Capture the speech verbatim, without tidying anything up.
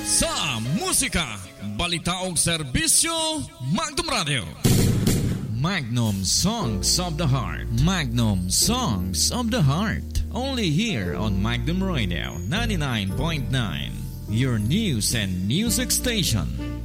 Sa musika, balita o serbisyo, Magnum Radio. Magnum Songs of the Heart. Magnum Songs of the Heart. Only here on Magnum Radio ninety-nine point nine. Your news and music station.